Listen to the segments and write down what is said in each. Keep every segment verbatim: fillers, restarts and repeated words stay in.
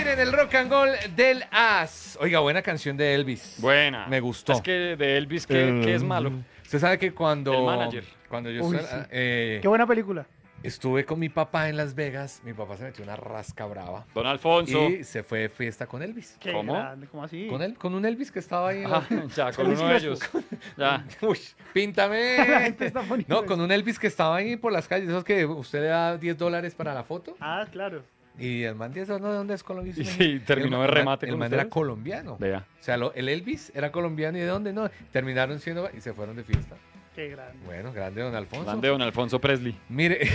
en el Rock and Roll del As. Oiga, buena canción de Elvis. Buena. Me gustó. Es que de Elvis, ¿qué, ¿qué es malo? Usted sabe que cuando... El manager. Cuando yo Uy, estaba- sí. eh, Qué buena película. estuve con mi papá en Las Vegas, mi papá se metió una rasca brava. Don Alfonso. Y se fue de fiesta con Elvis. Qué ¿Cómo? grande, ¿cómo así? Con él, con un Elvis que estaba ahí. en la- Ajá, ya, con Elvis uno de Crespo. ellos. Ya. Uy, La píntame. gente está poniendo No, eso. con un Elvis que estaba ahí por las calles. Esos que usted le da diez dólares para la foto. Ah, claro. Y el man diez dólares, no, ¿de dónde es colombiano? Y sí, terminó El de man- remate El con man era ustedes. colombiano. Vea. O sea, lo- el Elvis era colombiano y ¿de dónde? No, terminaron siendo y se fueron de fiesta. Qué grande. Bueno, grande don Alfonso. Grande Don Alfonso Presley. Mire,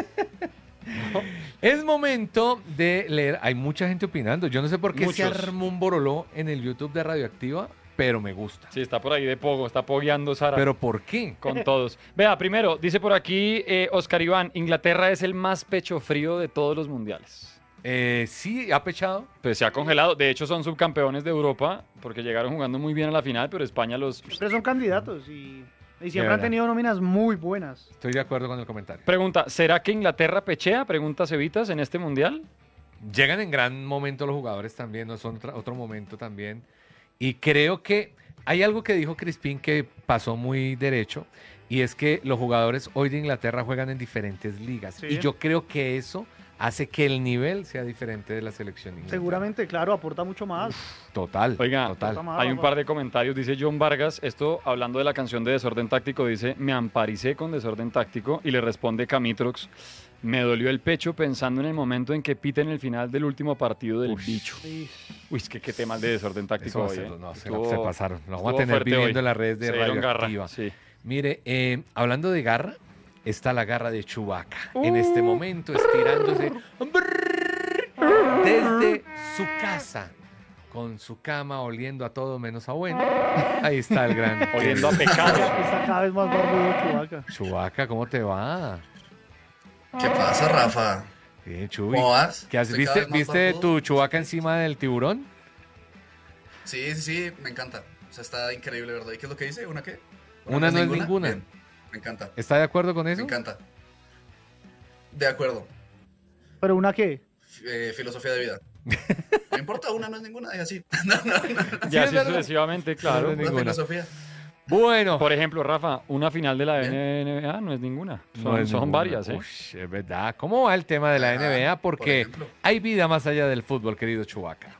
es momento de leer. Hay mucha gente opinando. Yo no sé por qué se Muchos. armó un boroló en el YouTube de Radioactiva, pero me gusta. Sí, está por ahí de pogo, está pogueando Sara. ¿Pero por qué? Con todos. Vea, primero, dice por aquí eh, Oscar Iván, Inglaterra es el más pecho frío de todos los mundiales. Eh, sí, ha pechado. Pues se ha congelado. De hecho, son subcampeones de Europa porque llegaron jugando muy bien a la final, pero España los... Siempre son candidatos y, y siempre verdad. han tenido nóminas muy buenas. Estoy de acuerdo con el comentario. Pregunta, ¿será que Inglaterra pechea? Pregunta Cevitas en este mundial. Llegan en gran momento los jugadores también, no son otra- otro momento también. Y creo que hay algo que dijo Crispín que pasó muy derecho, y es que los jugadores hoy de Inglaterra juegan en diferentes ligas. Sí. Y yo creo que eso hace que el nivel sea diferente de la selección inglesa. Seguramente, claro, aporta mucho más. Total, Oiga, total. Toma. Hay un par de comentarios, dice John Vargas, esto hablando de la canción de Desorden Táctico, dice, me amparicé con Desorden Táctico, y le responde Camitrox, me dolió el pecho pensando en el momento en que piten el final del último partido del Ush. bicho. Sí. Uy, es que qué temas de Desorden Táctico Eso va a hoy, ser- ¿eh? no, se, Estuvo- se pasaron. Lo vamos a estuvo tener fuerte viviendo hoy. en las redes de Se dieron garra, Radioactiva. sí. Mire, eh, hablando de garra, está la garra de Chewbacca. En este momento estirándose desde su casa, con su cama oliendo a todo menos a bueno. Ahí está el gran Oliendo a pecado. Está cada vez más barbudo Chewbacca. Chewbacca, ¿cómo te va? ¿Qué pasa, Rafa? Bien, Chuy. ¿Cómo vas? ¿Qué haces? Estoy cada ¿Viste, vez más ¿viste barbudo. tu Chewbacca encima del tiburón? Sí, sí, sí, me encanta. O sea, está increíble, ¿verdad? ¿Y qué es lo que dice? ¿Una qué? Una no es ninguna. Bien, me encanta, ¿Está de acuerdo con me eso? encanta. De acuerdo. ¿Pero una qué? Eh, filosofía de vida. No importa, una no es ninguna, es así. No, no, no. Y Sí, es así verdad. sucesivamente, claro. No es Una ninguna. filosofía. Bueno. Por ejemplo, Rafa, una final de la Bien. N B A no es ninguna. Son, No es son ninguna. varias, ¿eh? Ush, es verdad. ¿Cómo va el tema de la Ah, N B A? por Porque ejemplo. hay vida más allá del fútbol, querido Chewbacca.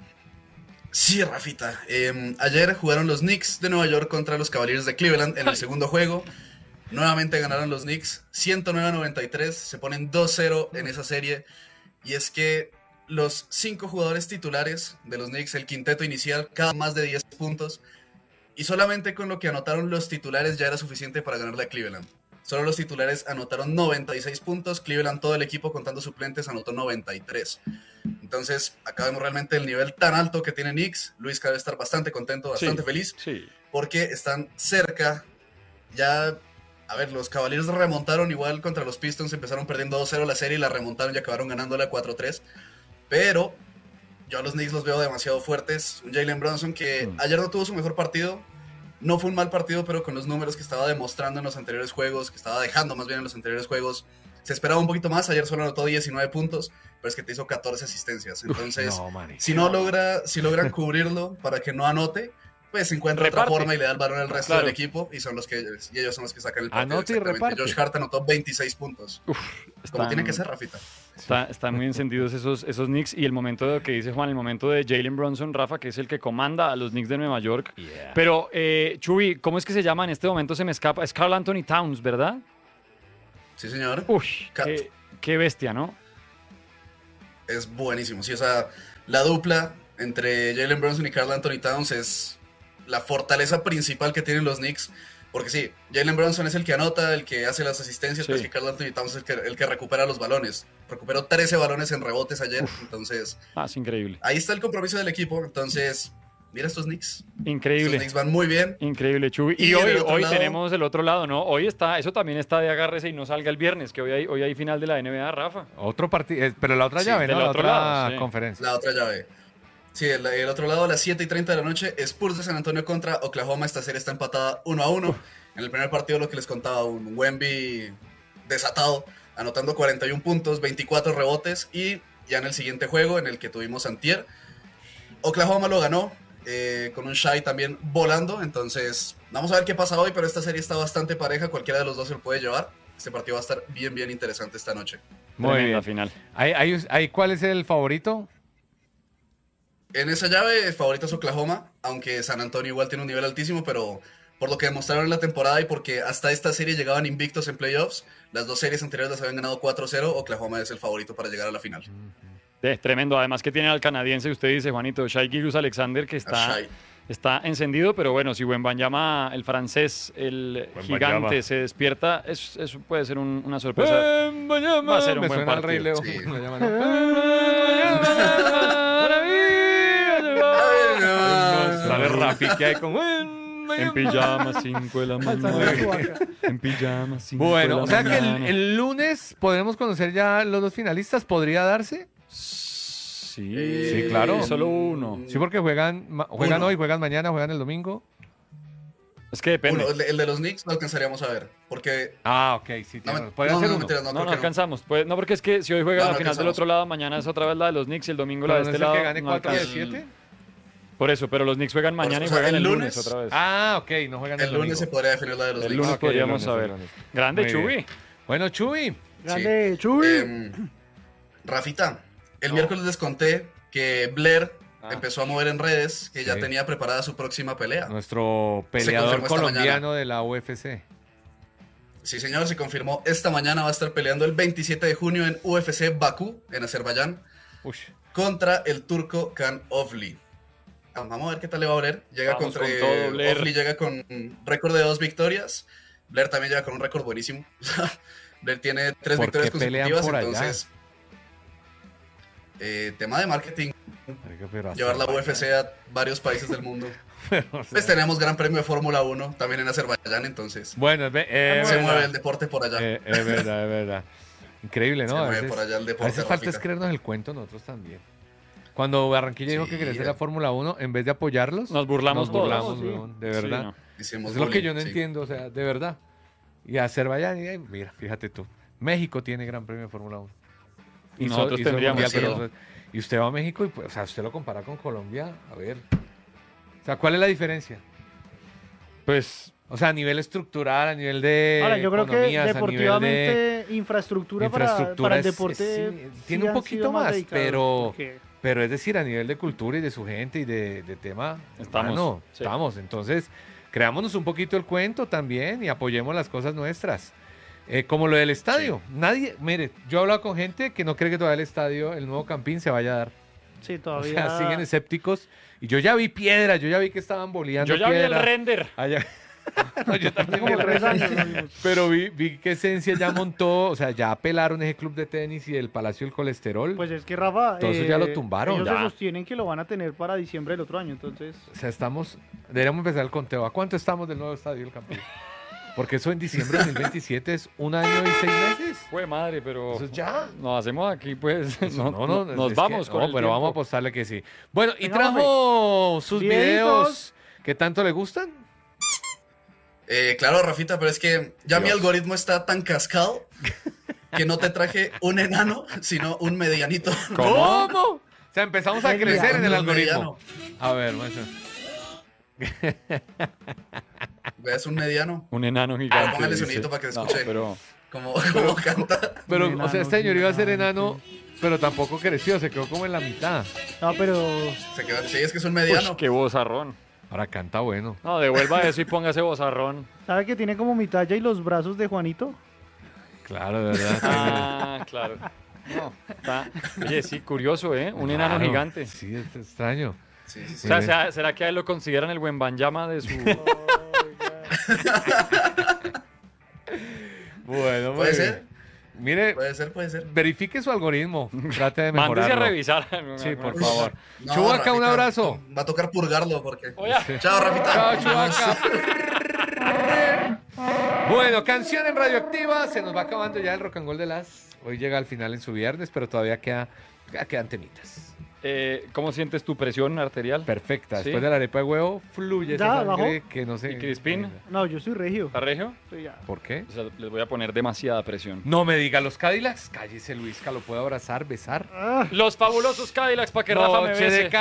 Sí, Rafita. Eh, ayer jugaron los Knicks de Nueva York contra los Cavaliers de Cleveland en el segundo juego. Nuevamente ganaron los Knicks, ciento nueve a noventa y tres, se ponen dos cero en esa serie. Y es que los cinco jugadores titulares de los Knicks, el quinteto inicial, cada más de diez puntos. Y solamente con lo que anotaron los titulares ya era suficiente para ganarle a Cleveland. Solo los titulares anotaron noventa y seis puntos, Cleveland, todo el equipo contando suplentes, anotó noventa y tres. Entonces, acá vemos realmente el nivel tan alto que tiene Knicks. Luis cabe estar bastante contento, bastante Sí. feliz, Sí. porque están cerca. Ya, a ver, los Cavaliers remontaron igual contra los Pistons, empezaron perdiendo dos cero la serie y la remontaron y acabaron ganándola cuatro tres. Pero yo a los Knicks los veo demasiado fuertes. Un Jalen Brunson que Mm. ayer no tuvo su mejor partido. No fue un mal partido, pero con los números que estaba demostrando en los anteriores juegos, que estaba dejando más bien en los anteriores juegos, se esperaba un poquito más. Ayer solo anotó diecinueve puntos, pero es que te hizo catorce asistencias. Entonces, No, marica. si no logra, si logran cubrirlo para que no anote, pues encuentra Reparte. otra forma y le da el balón al resto Claro. del equipo y son los que y ellos son los que sacan el partido. Anote y exactamente. reparte. Josh Hart anotó veintiséis puntos. Como Están- tiene que ser, Rafita. Está- están muy encendidos esos, esos Knicks y el momento de que dice Juan, el momento de Jalen Brunson, Rafa, que es el que comanda a los Knicks de Nueva York. Yeah. Pero, eh, Chuy, ¿cómo es que se llama? En este momento se me escapa. Es Karl Anthony Towns, ¿verdad? Sí, señor. Uy, Cat. qué, qué bestia, ¿no? Es buenísimo. Sí, o sea, la dupla entre Jalen Brunson y Karl Anthony Towns es la fortaleza principal que tienen los Knicks. Porque sí, Jalen Brunson es el que anota, el que hace las asistencias, Sí. pero es que Karl Anthony Towns es el que, el que recupera los balones. Recuperó trece balones en rebotes ayer. Entonces, Ah, es increíble. ahí está el compromiso del equipo. Entonces, mira estos Knicks. Estos Increíble. Knicks van muy bien. Increíble, Chuy. Y, Y hoy, del otro hoy lado- tenemos el otro lado, ¿no? Hoy está, eso también está de agárrese y no salga el viernes, que hoy hay, hoy hay final de la N B A, Rafa. Otro partido, eh, pero la otra Sí, llave, del ¿no? La otro otra lado, sí. conferencia. La otra llave. Sí, el, el otro lado a las siete y treinta de la noche, Spurs de San Antonio contra Oklahoma. Esta serie está empatada uno a uno. En el primer partido, lo que les contaba, un Wemby desatado, anotando cuarenta y uno puntos, veinticuatro rebotes. Y ya en el siguiente juego, en el que tuvimos antier, Oklahoma lo ganó, eh, con un Shai también volando. Entonces, vamos a ver qué pasa hoy, pero esta serie está bastante pareja, cualquiera de los dos se lo puede llevar. Este partido va a estar bien, bien interesante esta noche. Muy Tremenda bien. final. ¿Hay, hay, hay- ¿Cuál es el favorito? En esa llave, el favorito es Oklahoma, aunque San Antonio igual tiene un nivel altísimo, pero por lo que demostraron en la temporada y porque hasta esta serie llegaban invictos en playoffs, las dos series anteriores las habían ganado cuatro cero, Oklahoma es el favorito para llegar a la final. Es tremendo. Además que tiene al canadiense, usted dice, Juanito, Shai Gilgeous-Alexander, que está, Shai. está encendido, pero bueno, si Wembanyama, el francés, el Wembanyama. gigante, se despierta, es- eso puede ser un- una sorpresa. Va a ser un Me buen suena al Rey partido. León. Sí. Wembanyama, ¿no? Sale Rafi que hay con En pijama, cinco de la Alzando la mañana. Chewbacca. En pijama, cinco de Bueno, la o sea que el, mañana. el lunes podremos conocer ya los dos finalistas. ¿Podría darse? Sí, Sí, claro. Solo uno. Sí, porque juegan, ma- juegan Uno. hoy, juegan mañana, juegan el domingo. Es que depende. Uno, el, de- el de los Knicks lo alcanzaríamos a ver, porque... Ah, ok, sí. No, tiene- me- Podría no, ser no, uno. mentira, no, No, no, creo que no. alcanzamos. Pues, no, porque es que si hoy juega No, la no final del alcanzamos. otro lado, mañana es otra vez la de los Knicks y el domingo la Pero de no este es el lado. que gane no cuatro de alcanza. siete. Por eso, pero los Knicks juegan mañana y o sea, juegan el el lunes, lunes- otra vez. Ah, ok, no juegan el, El lunes domingo. se podría definir la de los El Knicks. lunes Ah, ok, podríamos el lunes, saber. el lunes. Grande Muy Chubi. bien. Bueno, Chuy. Grande, Chuy. Em, Rafita, el No. miércoles les conté que Blair Ah. empezó a mover en redes que ya Sí. tenía preparada su próxima pelea. Nuestro peleador confirmó esta colombiano mañana. de la U F C. Sí, señor, se confirmó. Esta mañana va a estar peleando el veintisiete de junio en U F C Bakú, en Azerbaiyán, Uy. contra el turco Kan Ofli. Vamos a ver qué tal le va a Blair. Llega Vamos contra con todo, Blair. Ofli llega con un récord de dos victorias. Blair también llega con un récord buenísimo. Blair tiene tres ¿Por victorias qué pelean consecutivas, por allá? entonces eh, tema de marketing, Marica, pero llevar la U F C a varios países del mundo. Pues tenemos Gran Premio de Fórmula uno también en Azerbaiyán, entonces Bueno, es, ve- es se verdad. mueve el deporte por allá. Eh, es verdad, es verdad. Increíble, Se ¿no? A mueve veces, por allá el a deporte. veces falta es Rafita. creernos el cuento nosotros también. Cuando Barranquilla dijo Sí, que quería hacer eh. la Fórmula uno, en vez de apoyarlos, Nos burlamos nos todos. burlamos, Sí. weón, de Sí, verdad. no. Hicimos Es lo que bullying, yo no sí. entiendo, o sea, de verdad. Y Azerbaiyán, y, ay, mira, fíjate tú. México tiene Gran Premio de Fórmula uno. Y nosotros tendríamos, Mundial, pero sí. nosotros- y usted va a México y, pues, o sea, usted lo compara con Colombia, a ver. O sea, ¿cuál es la diferencia? Pues O sea, a nivel estructural, a nivel de Ahora, yo creo que economías, a nivel de deportivamente, infraestructura, para, infraestructura para el es- deporte. es- sí, sí tiene un han poquito sido más, dedicados, pero- porque- Pero es decir, a nivel de cultura y de su gente y de, de tema, Estamos, hermano, sí. estamos. Entonces, creámonos un poquito el cuento también y apoyemos las cosas nuestras. Eh, como lo del estadio. Nadie, mire, yo he hablado con gente que no cree que todavía el estadio, el nuevo Campín, se vaya a dar. Sí, O todavía. sea, siguen escépticos. Y yo ya vi piedra, yo ya vi que estaban boleando yo ya vi el piedra. render. Allá. No, yo también vi como el tres render. años. lo vimos. Pero vi, vi que Esencia ya montó, o sea, ya apelaron ese club de tenis y el Palacio del Colesterol. Pues es que Rafa. Todo eso ya lo tumbaron, Ellos ya. se sostienen que lo van a tener para diciembre del otro año, entonces. O sea, estamos, deberíamos empezar el conteo. ¿A cuánto estamos del nuevo estadio del Campín? Porque eso en diciembre de dos mil veintisiete es un año y seis meses. Fue madre, pero Eso es ya. nos hacemos aquí, pues. Eso, no, no, nos es vamos que- con no, el pero vamos a tiempo. apostarle que sí. Bueno, y Venga, trajo sus Videitos. videos que tanto le gustan. Eh, claro, Rafita, pero es que ya mi Dios. algoritmo está tan cascado que no te traje un enano, sino un medianito. ¿Cómo? O sea, empezamos a Mediano, crecer en el un algoritmo. A ver, macho. ¿Ves un mediano? Un enano gigante. póngale dice. sonidito para que se No, escuche. pero Como, como canta. Pero, Un o sea, enano este señor iba a ser gigante. enano, pero tampoco creció, se quedó como en la mitad. No, pero. Se queda, sí, es que es un uy, mediano. qué bozarrón. Ahora canta bueno. No, devuelva eso y póngase bozarrón. ¿Sabe que tiene como mi talla y los brazos de Juanito? Claro, de verdad. Ah, claro. No, está- Oye, sí, curioso, ¿eh? Un enano Claro. gigante. Sí, es extraño. Sí, sí, O sí. sea, bien. ¿será, será que a él lo consideran el buen Banyama de su... Bueno, muy Puede bien. ser, Mire, puede ser, puede ser. verifique su algoritmo. Trate de Mándese a mejorarlo. revisar. Sí, por Uy, favor. no, Chubaca, un Rafita, abrazo. Va a tocar purgarlo porque. Oye, Chao, Rafita. Chao, Chubaca. Bueno, canción en Radioactiva. Se nos va acabando ya el rock and roll de las. Hoy llega al final en su viernes, pero todavía queda, quedan temitas. Eh, ¿Cómo sientes tu presión arterial? Perfecta. ¿Sí? Después de la arepa de huevo, fluye esa ¿Ya, sangre bajó? que no sé. ¿Y Crispín? No, yo soy regio. ¿Está regio? Soy ya. ¿Por qué? O sea, les voy a poner demasiada presión. No me diga los Cadillacs. Cállese, Luisca, lo puedo abrazar, besar. Ah. Los fabulosos Cadillacs para que Rafa me Noche bese. de